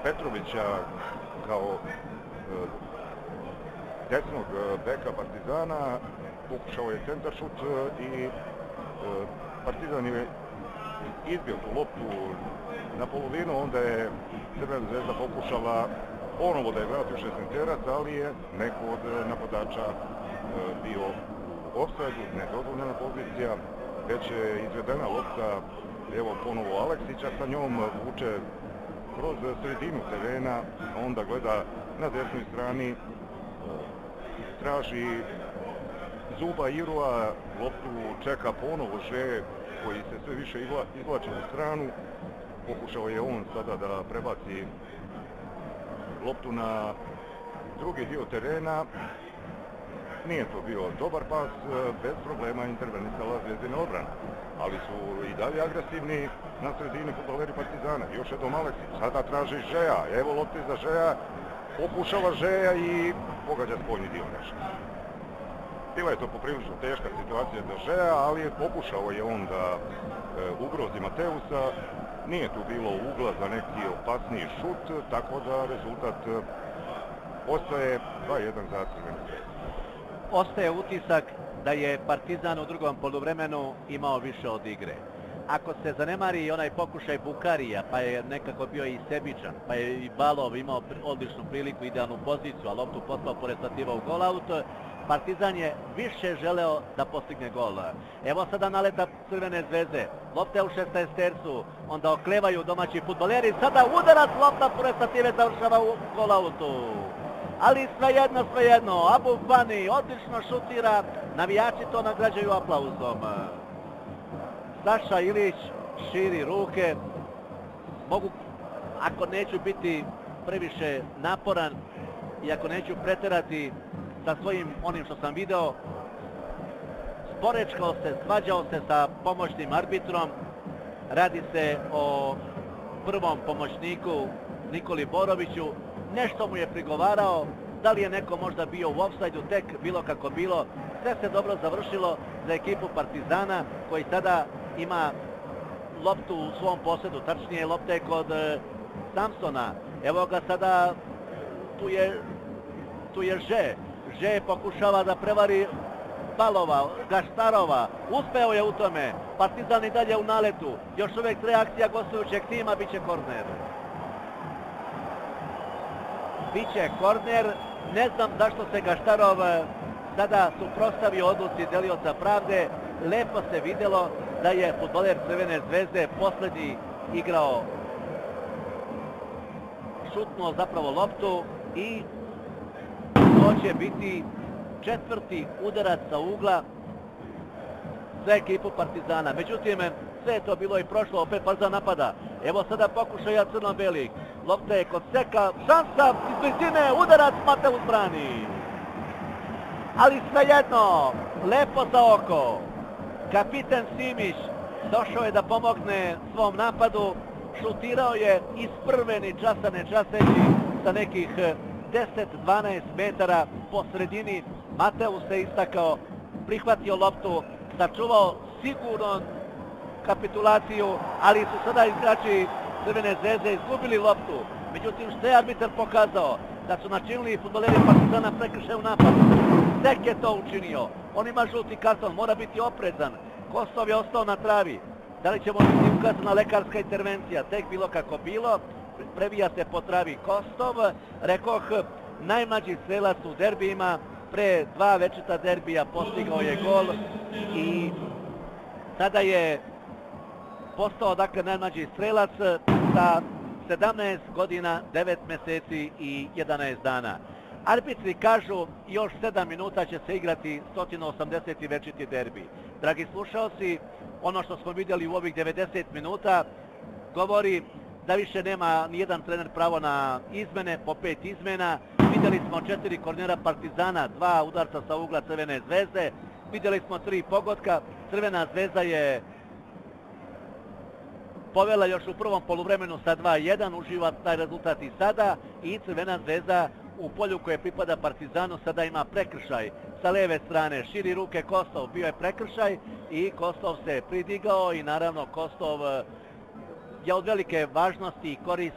Petrovića kao desnog beka Partizana, pokušao je centaršut i Partizan je izbio tu loptu na polovinu, onda je Crvena Zvezda pokušala ponovo da je vrati u 16-terac, ali je neko od napadača bio u ofsajdu, nedozvoljena pozicija, već je izvedena lopta, evo ponovo Aleksića, sa njom vuče kroz sredinu terena, onda gleda na desnoj strani, traži Zuba Irua, loptu čeka ponovo Že, koji se sve više izvlači u stranu. Pokušao je on sada da prebaci loptu na drugi dio terena. Nije to bio dobar pas, bez problema intervenisala Zvezdina odbrana. Ali su i dalje agresivni na sredini fudbaleri Partizana. Još jednom Aleksić, sada traži Žeja, evo lopte za Žeja, pokušava Žeja i pogađa spoljni dio nešto. Bila je to poprilično teška situacija za Žeja, ali pokušao je on da ugrozi Mateusa. Nije tu bilo ugla za neki opasniji šut, tako da rezultat ostaje 2:1 za Crvenu Zvezdu. Ostaje utisak da je Partizan u drugom poluvremenu imao više od igre. Ako se zanemari onaj pokušaj Bukarija, pa je nekako bio i sebičan, pa je i Balov imao odličnu priliku, idealnu poziciju, a loptu poslao pored stativa u golaut, Partizan je više želeo da postigne gol. Evo sada naleta Crvene Zvezde, lopta je u 16-tercu, onda oklevaju domaći fudbaleri, sada udarac, lopta pored stative završava u golautu. Ali svejedno, Abu Fani odlično šutira, navijači to nagrađaju aplauzom. Saša Ilić širi ruke, mogu, ako neću biti previše naporan i ako neću preterati sa svojim onim što sam video, sporečkao se, svađao se sa pomoćnim arbitrom, radi se o prvom pomoćniku Nikoli Boroviću, nešto mu je prigovarao, da li je neko možda bio u ofsajdu, tek bilo kako bilo, sve se dobro završilo za ekipu Partizana koji sada ima loptu u svom posjedu, tačnije lopta je kod Samsona. Evo ga sada, tu je Že. Že pokušava da prevari Balova, Gaštarova, uspeo je u tome, Partizan i dalje u naletu, još uvijek reakcija gostujućeg tima, bit će korner. Biće korner, ne znam zašto se Gaštarov sada suprotstavio odluci delioca pravde, lepo se vidjelo da je fudbaler Crvene Zvezde posljednji igrao, šutnuo zapravo loptu i to će biti četvrti udarac sa ugla za ekipu Partizana. Međutim, sve je to bilo i prošlo, opet Partizan napada. Evo sada pokušaja crno-belih. Lopta je kod Seka, šansa iz blizine, udarac, Mateus brani. Ali svejedno, lepo za oko. Kapiten Simić došao je da pomogne svom napadu, šutirao je iz prve ni časa ne časeći sa nekih 10-12 metara po sredini. Mateus se istakao, prihvatio loptu, sačuvao sigurno kapitulaciju, ali su sada igrači Crvene Zvezde izgubili loptu. Međutim, što je arbitar pokazao? Da su načinili fudbaleri Partizana prekršaj u napadu. Tek je to učinio. On ima žuti karton, mora biti oprezan. Kostov je ostao na travi. Da li ćemo biti ukazana lekarska intervencija? Tek bilo kako bilo. Previja se po travi Kostov. Rekoh, najmlađi strelac u derbijima. Pre 2 večita derbija postigao je gol i sada je postao dakle najmlađi strelac sa 17 godina, 9 mjeseci i 11 dana. Arbitri kažu još 7 minuta će se igrati 180. večiti derbi. Dragi slušalci, ono što smo vidjeli u ovih 90 minuta govori da više nema nijedan trener pravo na izmene, po 5 izmena. Vidjeli smo 4 kornera Partizana, 2 udarca sa ugla Crvene Zvezde. Vidjeli smo 3 pogotka. Crvena Zvezda je povela još u prvom poluvremenu sa 2:1, uživa taj rezultat i sada. I Crvena Zvezda u polju koje pripada Partizanu sada ima prekršaj. Sa leve strane širi ruke Kostov, bio je prekršaj i Kostov se pridigao i naravno Kostov je od velike važnosti i koristi